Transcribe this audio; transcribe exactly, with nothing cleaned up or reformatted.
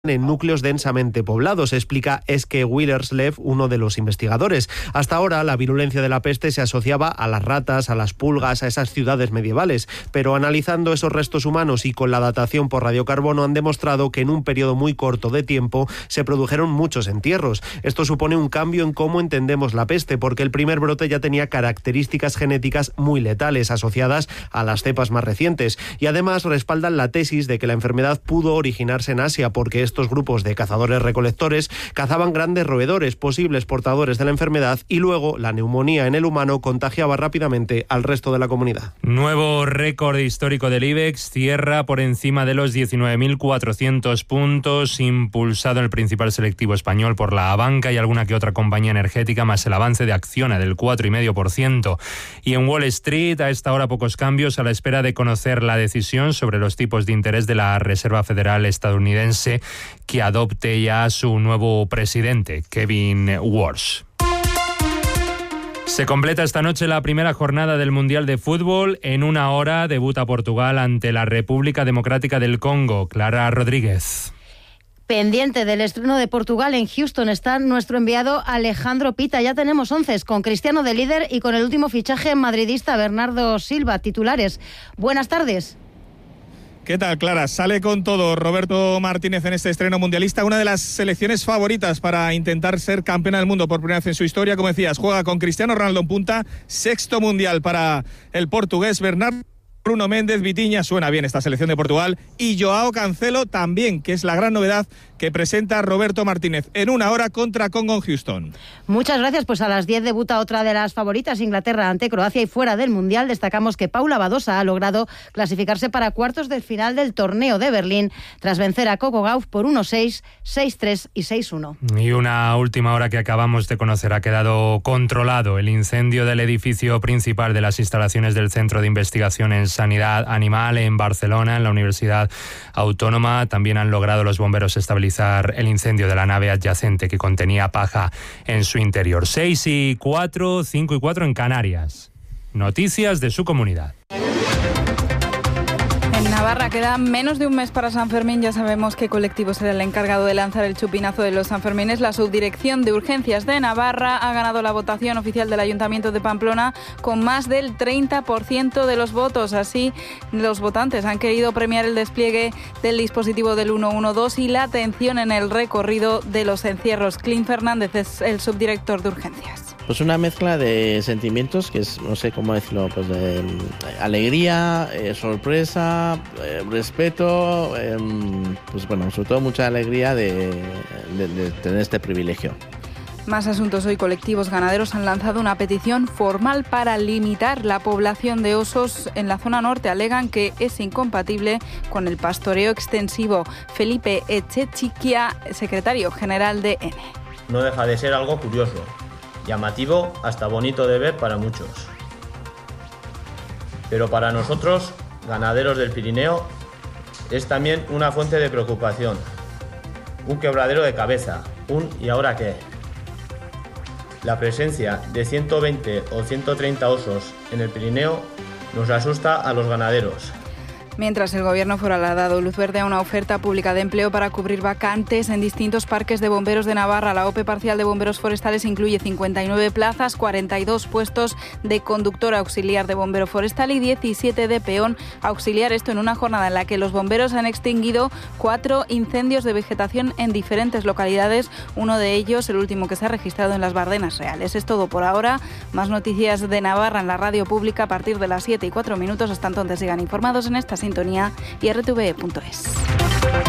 en núcleos densamente poblados, explica Eske Willerslev, uno de los investigadores. Hasta ahora, la virulencia de la peste se asociaba a las ratas, a las pulgas, a esas ciudades medievales, pero analizando esos restos humanos y con la datación por radiocarbono han demostrado que en un periodo muy corto de tiempo se produjeron muchos entierros. Esto supone un cambio en cómo entendemos la peste, porque el primer brote ya tenía características genéticas muy letales asociadas a las cepas más recientes, y además respaldan la tesis de que la enfermedad pudo originarse en Asia, porque estos grupos de cazadores-recolectores cazaban grandes roedores, posibles portadores de la enfermedad, y luego la neumonía en el humano contagiaba rápidamente al resto de la comunidad. Nuevo récord histórico del IBEX, cierra por encima de los diecinueve mil cuatrocientos puntos, impulsado en el principal selectivo español por la banca y alguna que otra compañía energética, más el avance de Acciona del cuatro coma cinco por ciento. Y en Wall Street, a esta hora pocos cambios, a la espera de conocer la decisión sobre los tipos de interés de la Reserva Federal estadounidense, que adopte ya su nuevo presidente, Kevin Warsh. Se completa esta noche la primera jornada del Mundial de Fútbol. En una hora debuta Portugal ante la República Democrática del Congo. Clara Rodríguez. Pendiente del estreno de Portugal en Houston está nuestro enviado Alejandro Pita. Ya tenemos once, con Cristiano de líder y con el último fichaje madridista Bernardo Silva, titulares. Buenas tardes. ¿Qué tal, Clara? Sale con todo Roberto Martínez en este estreno mundialista, una de las selecciones favoritas para intentar ser campeona del mundo por primera vez en su historia. Como decías, juega con Cristiano Ronaldo en punta, sexto mundial para el portugués. Bernardo, Bruno Méndez, Vitinha, suena bien esta selección de Portugal, y Joao Cancelo también, que es la gran novedad que presenta Roberto Martínez en una hora contra Congo en Houston. Muchas gracias. Pues a las diez debuta otra de las favoritas, Inglaterra ante Croacia, y fuera del Mundial destacamos que Paula Badosa ha logrado clasificarse para cuartos de final del torneo de Berlín tras vencer a Coco Gauff por uno seis, seis tres y seis uno. Y una última hora que acabamos de conocer: ha quedado controlado el incendio del edificio principal de las instalaciones del Centro de Investigación en Sanidad Animal en Barcelona, en la Universidad Autónoma. También han logrado los bomberos estabilizar el incendio de la nave adyacente que contenía paja en su interior. seis y cuatro, cinco y cuatro en Canarias. Noticias de su comunidad. En Navarra queda menos de un mes para San Fermín. Ya sabemos qué colectivo será el encargado de lanzar el chupinazo de los Sanfermines. La Subdirección de Urgencias de Navarra ha ganado la votación oficial del Ayuntamiento de Pamplona con más del treinta por ciento de los votos. Así, los votantes han querido premiar el despliegue del dispositivo del ciento doce y la atención en el recorrido de los encierros. Clint Fernández es el subdirector de Urgencias. Pues una mezcla de sentimientos que es, no sé cómo decirlo, pues de alegría, eh, sorpresa, eh, respeto, eh, pues bueno, sobre todo mucha alegría de, de, de tener este privilegio. Más asuntos hoy. Colectivos ganaderos han lanzado una petición formal para limitar la población de osos en la zona norte. Alegan que es incompatible con el pastoreo extensivo. Felipe Echechiquia, secretario general de E N E. No deja de ser algo curioso, llamativo, hasta bonito de ver para muchos. Pero para nosotros, ganaderos del Pirineo, es también una fuente de preocupación, un quebradero de cabeza, un ¿y ahora qué? La presencia de ciento veinte o ciento treinta osos en el Pirineo nos asusta a los ganaderos. Mientras el Gobierno foral ha dado luz verde a una oferta pública de empleo para cubrir vacantes en distintos parques de bomberos de Navarra. La O P E parcial de bomberos forestales incluye cincuenta y nueve plazas, cuarenta y dos puestos de conductor auxiliar de bombero forestal y diecisiete de peón auxiliar. Esto en una jornada en la que los bomberos han extinguido cuatro incendios de vegetación en diferentes localidades. Uno de ellos, el último que se ha registrado en las Bardenas Reales. Es todo por ahora. Más noticias de Navarra en la radio pública a partir de las siete y cuatro minutos. Hasta entonces sigan informados en esta sintonía y r t v punto es.